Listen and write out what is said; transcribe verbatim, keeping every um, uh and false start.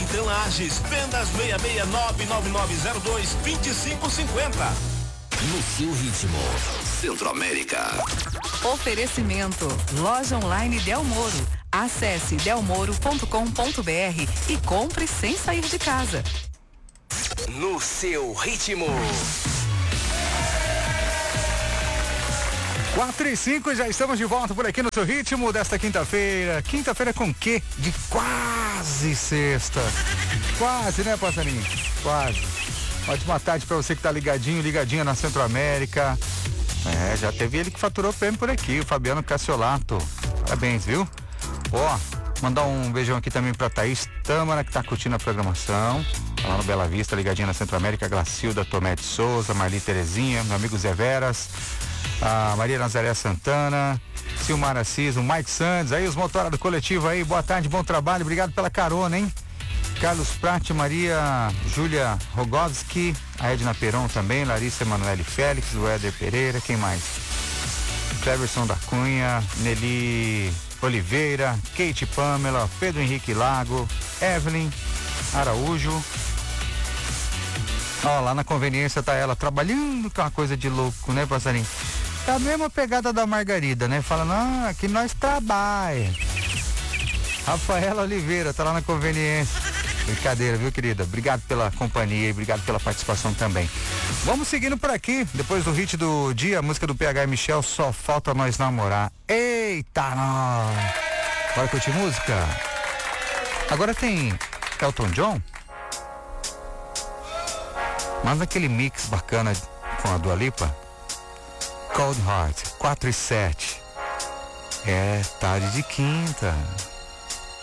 Detran Lages, vendas seis seis nove nove nove zero dois dois cinco cinco zero. No seu ritmo, Centro-América. Oferecimento, loja online Del Moro. Acesse delmoro ponto com ponto br e compre sem sair de casa. No seu ritmo. quatro e cinco, já estamos de volta por aqui no seu ritmo desta quinta-feira. Quinta-feira com quê? De quase sexta. Quase, né, passarinho? Quase. Ótima tarde pra você que tá ligadinho, ligadinha na Centro-América. É, já teve ele que faturou prêmio por aqui, o Fabiano Cassiolato. Parabéns, viu? Ó, mandar um beijão aqui também pra Thaís Tâmara, que tá curtindo a programação. Tá lá no Bela Vista, ligadinha na Centro-América. Glacilda Tomé de Souza, Marli Terezinha, meu amigo Zé Veras, a Maria Nazaré Santana, Silmar Assis, o Mike Santos, aí os motoras do coletivo aí, boa tarde, bom trabalho, obrigado pela carona, hein? Carlos Prati, Maria Júlia Rogovski, a Edna Peron também, Larissa Emanuele Félix, o Éder Pereira, quem mais? Cleverson da Cunha, Nelly Oliveira, Kate Pamela, Pedro Henrique Lago, Evelyn Araújo. Ó, lá na conveniência tá ela trabalhando com uma coisa de louco, né, passarinho? Tá a mesma pegada da Margarida, né? Falando, ah, aqui nós trabalha. Rafaela Oliveira, tá lá na conveniência. Brincadeira, viu, querida? Obrigado pela companhia e obrigado pela participação também. Vamos seguindo por aqui, depois do hit do dia, a música do P H e Michel, Só Falta Nós Namorar. Eita, nós! Bora curtir música? Agora tem Elton John, mas naquele mix bacana com a Dua Lipa. Cold Heart, quatro e sete. É tarde de quinta.